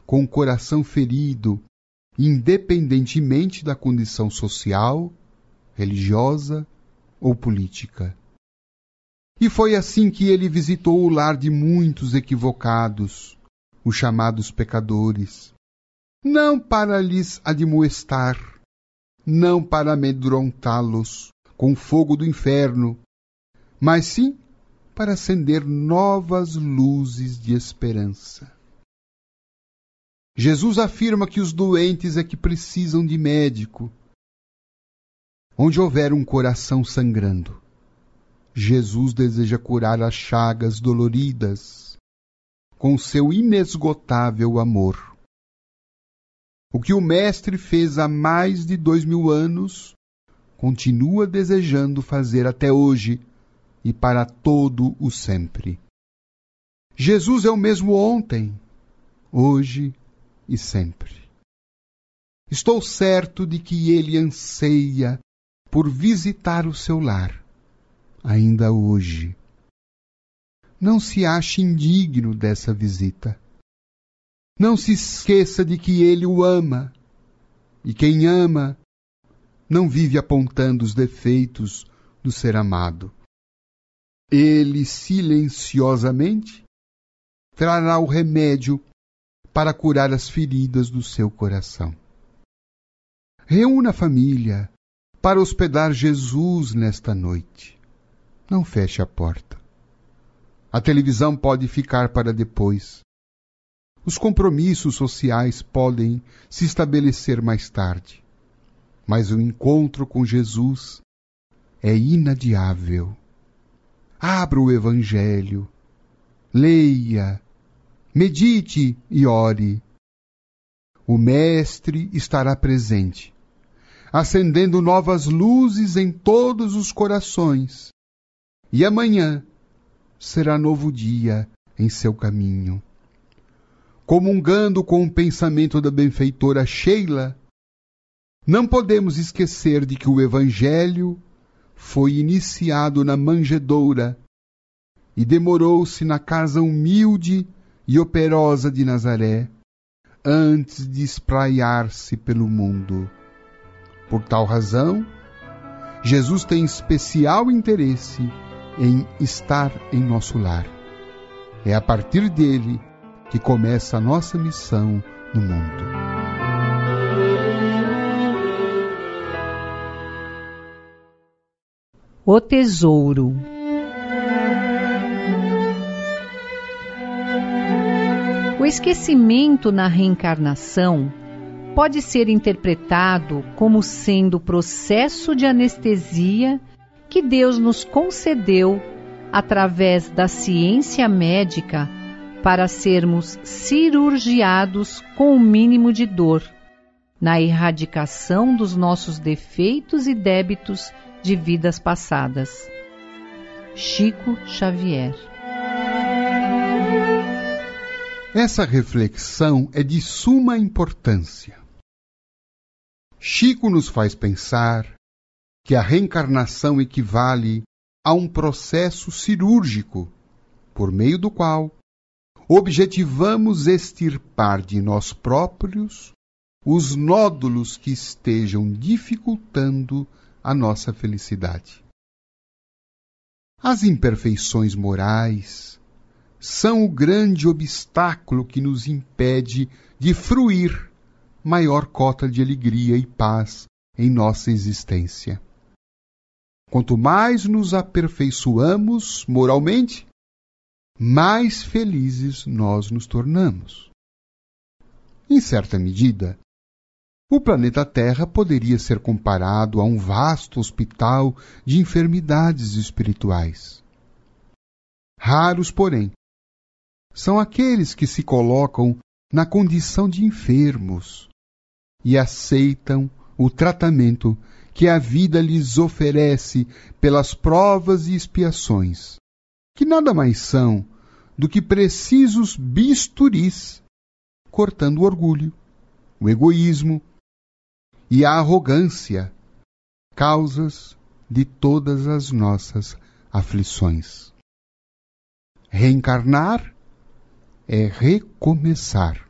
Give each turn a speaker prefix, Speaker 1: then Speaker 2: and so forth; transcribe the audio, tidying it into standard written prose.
Speaker 1: com o coração ferido, independentemente da condição social, religiosa ou política. E foi assim que ele visitou o lar de muitos equivocados, os chamados pecadores, não para lhes admoestar, não para amedrontá-los com o fogo do inferno, mas sim para acender novas luzes de esperança. Jesus afirma que os doentes é que precisam de médico. Onde houver um coração sangrando, Jesus deseja curar as chagas doloridas com seu inesgotável amor. O que o Mestre fez há mais de 2000 anos, continua desejando fazer até hoje e para todo o sempre. Jesus é o mesmo ontem, hoje e sempre. Estou certo de que ele anseia por visitar o seu lar, ainda hoje. Não se ache indigno dessa visita. Não se esqueça de que ele o ama, e quem ama não vive apontando os defeitos do ser amado. Ele silenciosamente trará o remédio para curar as feridas do seu coração. Reúna a família para hospedar Jesus nesta noite. Não feche a porta. A televisão pode ficar para depois. Os compromissos sociais podem se estabelecer mais tarde. Mas o encontro com Jesus é inadiável. Abra o Evangelho, leia, medite e ore. O Mestre estará presente, acendendo novas luzes em todos os corações. E amanhã será novo dia em seu caminho. Comungando com o pensamento da benfeitora Sheila, não podemos esquecer de que o Evangelho foi iniciado na manjedoura e demorou-se na casa humilde e operosa de Nazaré, antes de espraiar-se pelo mundo. Por tal razão, Jesus tem especial interesse em estar em nosso lar. É a partir dele que começa a nossa missão no mundo.
Speaker 2: O tesouro. O esquecimento na reencarnação pode ser interpretado como sendo o processo de anestesia que Deus nos concedeu através da ciência médica para sermos cirurgiados com o mínimo de dor, na erradicação dos nossos defeitos e débitos de vidas passadas. Chico Xavier.
Speaker 1: Essa reflexão é de suma importância. Chico nos faz pensar que a reencarnação equivale a um processo cirúrgico, por meio do qual objetivamos extirpar de nós próprios os nódulos que estejam dificultando a nossa felicidade. As imperfeições morais são o grande obstáculo que nos impede de fruir maior cota de alegria e paz em nossa existência. Quanto mais nos aperfeiçoamos moralmente, mais felizes nós nos tornamos. Em certa medida, o planeta Terra poderia ser comparado a um vasto hospital de enfermidades espirituais. Raros, porém, são aqueles que se colocam na condição de enfermos e aceitam o tratamento que a vida lhes oferece pelas provas e expiações, que nada mais são do que precisos bisturis, cortando o orgulho, o egoísmo e a arrogância, causas de todas as nossas aflições. Reencarnar é recomeçar.